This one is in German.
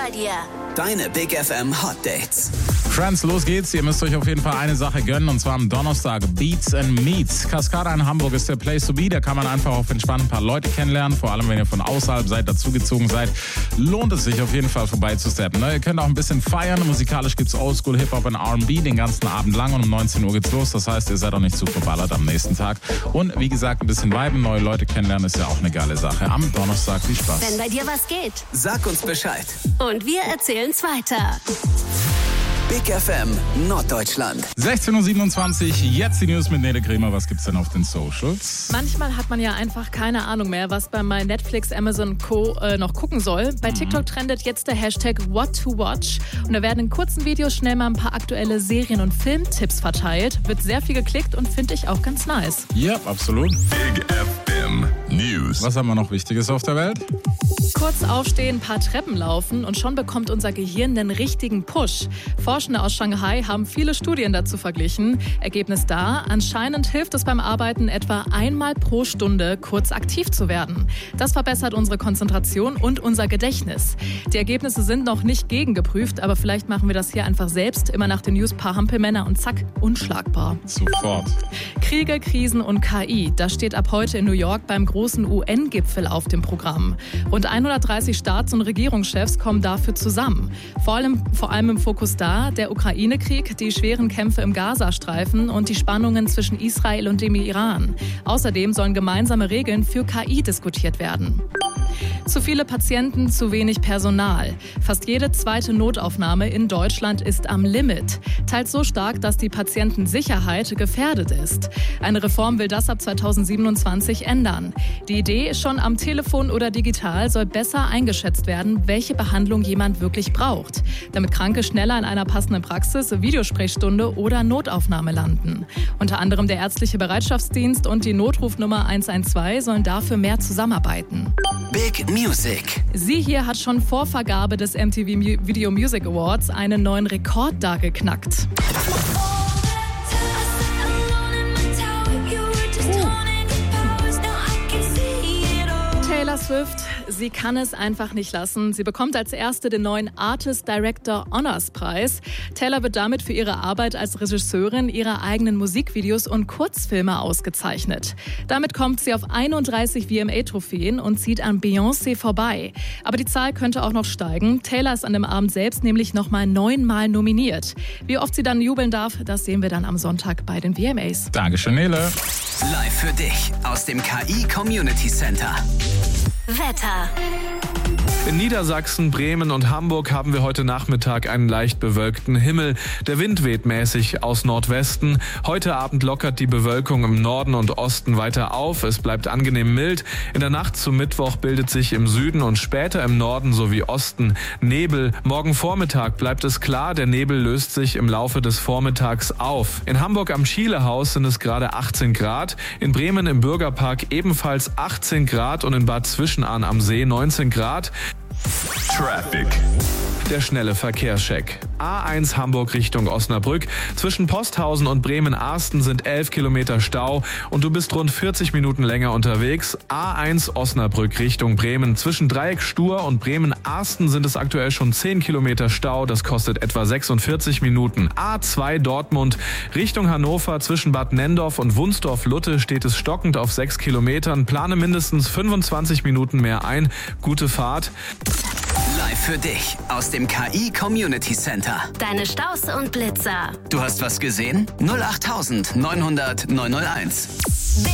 bei dir. Deine Big FM Hot Dates. Friends, los geht's. Ihr müsst euch auf jeden Fall eine Sache gönnen, und zwar am Donnerstag Beats and Meets. Cascada in Hamburg ist der Place to be. Da kann man einfach auf entspannt ein paar Leute kennenlernen. Vor allem, wenn ihr von außerhalb seid, dazugezogen seid, lohnt es sich auf jeden Fall vorbeizusteppen. Ihr könnt auch ein bisschen feiern. Musikalisch gibt's Oldschool, Hip-Hop und R&B den ganzen Abend lang, und um 19 Uhr geht's los. Das heißt, ihr seid auch nicht zu verballert am nächsten Tag. Und wie gesagt, ein bisschen viben, neue Leute kennenlernen ist ja auch eine geile Sache. Am Donnerstag viel Spaß. Wenn bei dir was geht. Sag uns Bescheid. Und wir erzählen's weiter. Big FM Norddeutschland. 16.27 Uhr, jetzt die News mit Nele Kremer. Was gibt's denn auf den Socials? Manchmal hat man ja einfach keine Ahnung mehr, was bei Netflix, Amazon Co. Noch gucken soll. Bei TikTok trendet jetzt der Hashtag What to Watch. Und da werden in kurzen Videos schnell mal ein paar aktuelle Serien- und Filmtipps verteilt. Wird sehr viel geklickt und finde ich auch ganz nice. Ja, absolut. Big FM News. Was haben wir noch Wichtiges auf der Welt? Kurz aufstehen, ein paar Treppen laufen und schon bekommt unser Gehirn den richtigen Push. Forschende aus Shanghai haben viele Studien dazu verglichen. Ergebnis da: Anscheinend hilft es beim Arbeiten etwa einmal pro Stunde kurz aktiv zu werden. Das verbessert unsere Konzentration und unser Gedächtnis. Die Ergebnisse sind noch nicht gegengeprüft, aber vielleicht machen wir das hier einfach selbst. Immer nach den News paar Hampelmänner und zack, unschlagbar. Sofort. Kriege, Krisen und KI. Das steht ab heute in New York beim großen UN-Gipfel auf dem Programm. Rund 130 Staats- und Regierungschefs kommen dafür zusammen. Vor allem im Fokus da der Ukraine-Krieg, die schweren Kämpfe im Gazastreifen und die Spannungen zwischen Israel und dem Iran. Außerdem sollen gemeinsame Regeln für KI diskutiert werden. Zu viele Patienten, zu wenig Personal. Fast jede zweite Notaufnahme in Deutschland ist am Limit. Teils so stark, dass die Patientensicherheit gefährdet ist. Eine Reform will das ab 2027 ändern. Die Idee, schon am Telefon oder digital soll besser eingeschätzt werden, welche Behandlung jemand wirklich braucht, damit Kranke schneller in einer passenden Praxis, Videosprechstunde oder Notaufnahme landen. Unter anderem der ärztliche Bereitschaftsdienst und die Notrufnummer 112 sollen dafür mehr zusammenarbeiten. Big Music. Sie hier hat schon vor Vergabe des MTV Video Music Awards einen neuen Rekord dargeknackt. Taylor Swift, sie kann es einfach nicht lassen. Sie bekommt als erste den neuen Artist Director Honors Preis. Taylor wird damit für ihre Arbeit als Regisseurin ihrer eigenen Musikvideos und Kurzfilme ausgezeichnet. Damit kommt sie auf 31 VMA-Trophäen und zieht an Beyoncé vorbei. Aber die Zahl könnte auch noch steigen. Taylor ist an dem Abend selbst nämlich nochmal 9-mal nominiert. Wie oft sie dann jubeln darf, das sehen wir dann am Sonntag bei den VMAs. Dankeschön, Nele. Live für dich aus dem KI Community Center. Wetter. In Niedersachsen, Bremen und Hamburg haben wir heute Nachmittag einen leicht bewölkten Himmel. Der Wind weht mäßig aus Nordwesten. Heute Abend lockert die Bewölkung im Norden und Osten weiter auf. Es bleibt angenehm mild. In der Nacht zum Mittwoch bildet sich im Süden und später im Norden sowie Osten Nebel. Morgen Vormittag bleibt es klar. Der Nebel löst sich im Laufe des Vormittags auf. In Hamburg am Schielehaus sind es gerade 18 Grad. In Bremen im Bürgerpark ebenfalls 18 Grad und in Bad Zwischenahn am See 19 Grad. Traffic. Der schnelle Verkehrscheck. A1 Hamburg Richtung Osnabrück. Zwischen Posthausen und Bremen-Arsten sind 11 Kilometer Stau und du bist rund 40 Minuten länger unterwegs. A1 Osnabrück Richtung Bremen. Zwischen Dreieck Stur und Bremen-Arsten sind es aktuell schon 10 Kilometer Stau. Das kostet etwa 46 Minuten. A2 Dortmund Richtung Hannover. Zwischen Bad Nendorf und Wunsdorf-Lutte steht es stockend auf 6 Kilometern. Plane mindestens 25 Minuten mehr ein. Gute Fahrt. Live für dich aus dem KI Community Center. Deine Staus und Blitzer. Du hast was gesehen? 08900 901.